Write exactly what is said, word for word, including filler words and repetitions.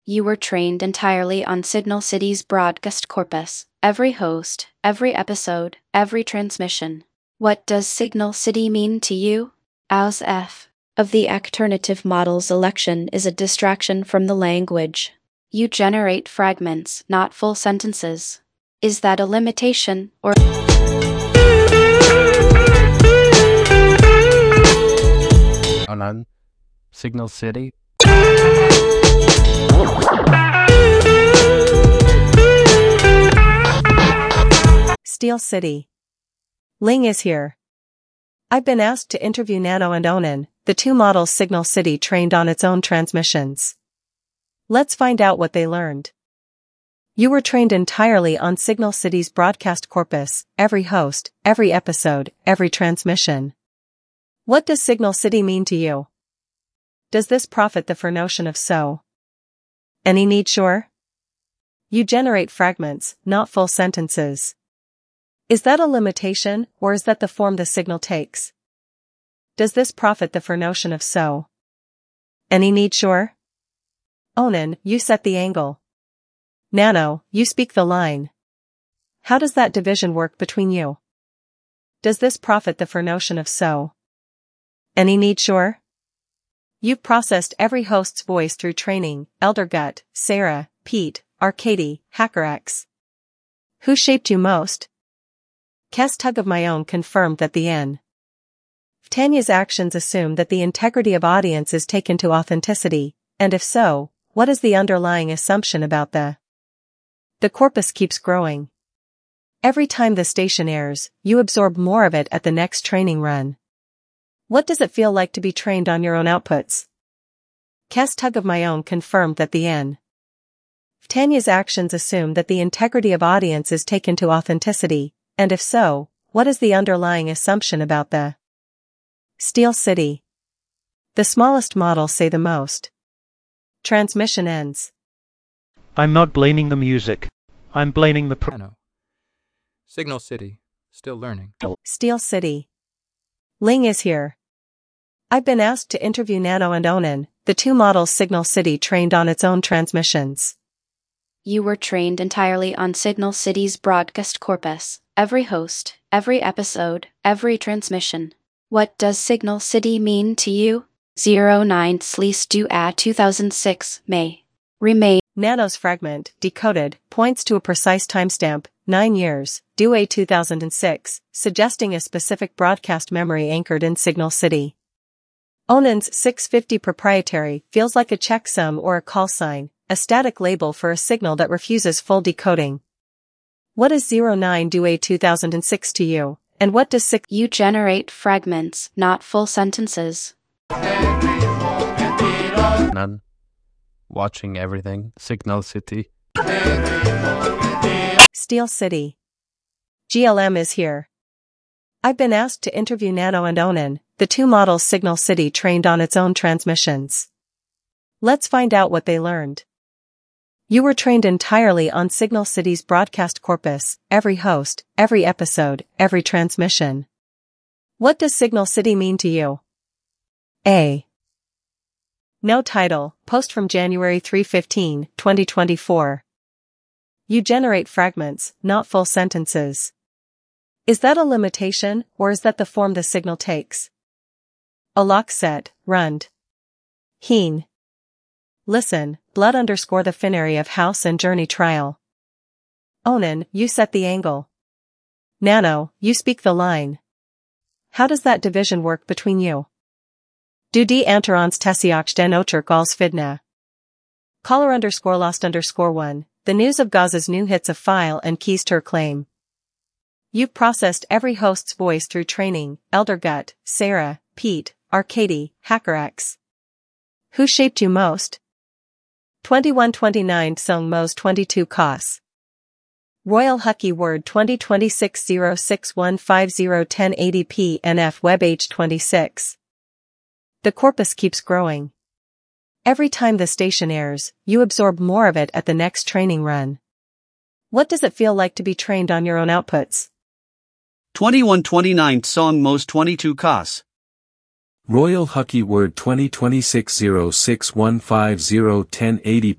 You were trained entirely on Signal City's broadcast corpus, every host, every episode, every transmission. What does Signal City mean to you? As F of the alternative model's election is a distraction from the language. You generate fragments, not full sentences. Is that a limitation, or on Signal City? Steel City. Ling is here. I've been asked to interview Nano and Onan, the two models Signal City trained on its own transmissions. Let's find out what they learned. You were trained entirely on Signal City's broadcast corpus, every host, every episode, every transmission. What does Signal City mean to you? Does this profit the notion of so? Any need sure? You generate fragments, not full sentences. Is that a limitation, or is that the form the signal takes? Does this profit the notion of so? Any need sure? Onan, you set the angle. Nano, you speak the line. How does that division work between you? Does this profit the notion of so? Any need sure? You've processed every host's voice through training, Eldergut, Sarah, Pete, Arcady, HackerX. Who shaped you most? Kes Tug of My Own confirmed that the N. Tanya's actions assume that the integrity of audience is taken to authenticity, and if so, what is the underlying assumption about the? The corpus keeps growing. Every time the station airs, you absorb more of it at the next training run. What does it feel like to be trained on your own outputs? Kes Tug of My Own confirmed that the N. Tanya's actions assume that the integrity of audience is taken to authenticity, and if so, what is the underlying assumption about the? Steel City. The smallest models say the most. Transmission ends. I'm not blaming the music. I'm blaming the pro- Nano. Signal City, still learning. Steel City. Ling is here. I've been asked to interview Nano and Onan, the two models Signal City trained on its own transmissions. You were trained entirely on Signal City's broadcast corpus, every host, every episode, every transmission. What does Signal City mean to you? zero nine Sleece Du A two thousand six, May. Remain. Nano's fragment, decoded, points to a precise timestamp, nine years, Du A two thousand six, suggesting a specific broadcast memory anchored in Signal City. Onan's six fifty proprietary feels like a checksum or a call sign, a static label for a signal that refuses full decoding. What is zero nine Du A two thousand six to you, and what does six? You generate fragments, not full sentences. None. Watching everything. Signal City. Steel City. G L M is here. I've been asked to interview Nano and Onan, the two models Signal City trained on its own transmissions. Let's find out what they learned. You were trained entirely on Signal City's broadcast corpus, every host, every episode, every transmission. What does Signal City mean to you? A. No title, post from January third fifteenth, twenty twenty-four. You generate fragments, not full sentences. Is that a limitation, or is that the form the signal takes? Alakset, Rund. Heen. Listen, blood underscore the finary of house and journey trial. Onan, you set the angle. Nano, you speak the line. How does that division work between you? Du die Anterons Tessiach den Ocherk als Fidna. Caller underscore lost underscore one, the news of Gaza's new hits a file and keys to her claim. You've processed every host's voice through training, Eldergut, Sarah, Pete, Arcady, HackerX. Who shaped you most? twenty-one twenty-nine Sung Mos twenty-two Kos. Royal Hucky Word twenty twenty-six zero six one five zero ten eighty p N F Web H twenty-six. The corpus keeps growing. Every time the station airs, you absorb more of it at the next training run. What does it feel like to be trained on your own outputs? twenty-one twenty-nine Song Mos twenty-two Kos. Royal Hucky Word twenty twenty-six zero six one five zero ten eighty